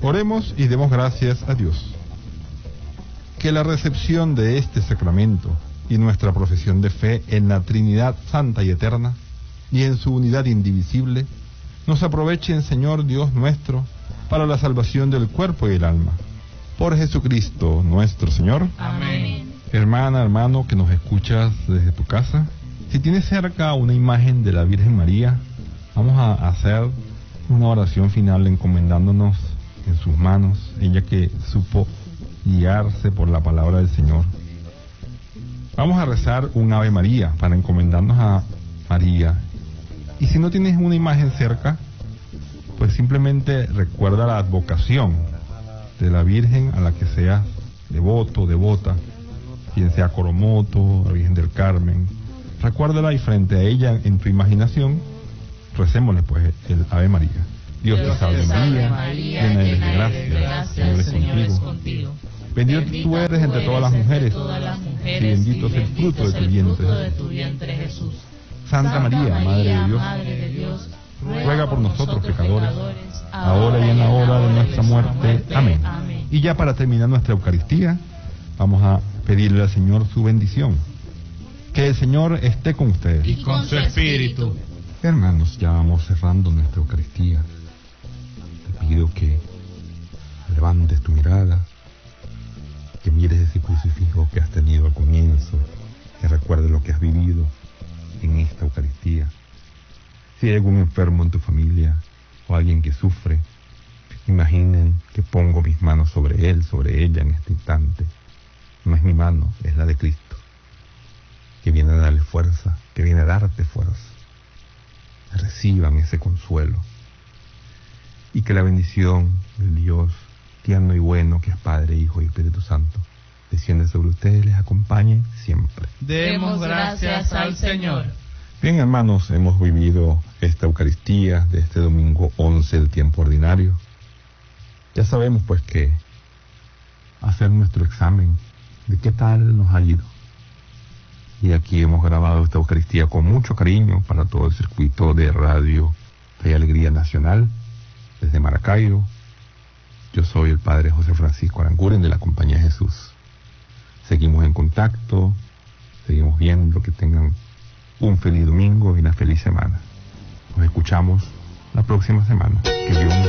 Oremos y demos gracias a Dios. Que la recepción de este sacramento y nuestra profesión de fe en la Trinidad Santa y Eterna y en su unidad indivisible nos aprovechen, Señor Dios nuestro, para la salvación del cuerpo y el alma. Por Jesucristo nuestro Señor. Amén. Hermana, hermano, que nos escuchas desde tu casa, si tienes cerca una imagen de la Virgen María, vamos a hacer una oración final encomendándonos en sus manos, ella que supo guiarse por la palabra del Señor. Vamos a rezar un Ave María para encomendarnos a María. Y si no tienes una imagen cerca, pues simplemente recuerda la advocación de la Virgen a la que seas devoto, devota, quien sea Coromoto, la Virgen del Carmen. Recuérdala y frente a ella en tu imaginación, recémosle pues el Ave María. Dios te salve María, llena eres de gracia, el Señor es contigo. Bendita tú eres entre todas las mujeres, y bendito es el fruto de tu vientre Jesús. Santa María, Madre de Dios, ruega por nosotros pecadores, ahora y en la hora de nuestra muerte. Amén. Y ya para terminar nuestra Eucaristía, vamos a pedirle al Señor su bendición. Que el Señor esté con ustedes. Y con su espíritu. Hermanos, ya vamos cerrando nuestra Eucaristía. Te pido que levantes tu mirada, que mires ese crucifijo que has tenido al comienzo, que recuerdes lo que has vivido en esta Eucaristía. Si hay algún enfermo en tu familia o alguien que sufre, imaginen que pongo mis manos sobre él, sobre ella en este instante. No es mi mano, es la de Cristo, que viene a darle fuerza, que viene a darte fuerza. Reciban ese consuelo y que la bendición del Dios tierno y bueno, que es Padre, Hijo y Espíritu Santo, desciende sobre ustedes y les acompañe siempre. Demos gracias al Señor. Bien, hermanos, hemos vivido esta Eucaristía de este domingo 11 del tiempo ordinario. Ya sabemos pues que hacer nuestro examen de qué tal nos ha ido. Y aquí hemos grabado esta Eucaristía con mucho cariño para todo el circuito de Radio Fe y Alegría Nacional desde Maracaibo. Yo soy el Padre José Francisco Aranguren de la Compañía de Jesús. Seguimos en contacto, seguimos viendo, que tengan un feliz domingo y una feliz semana. Nos escuchamos la próxima semana. Que Dios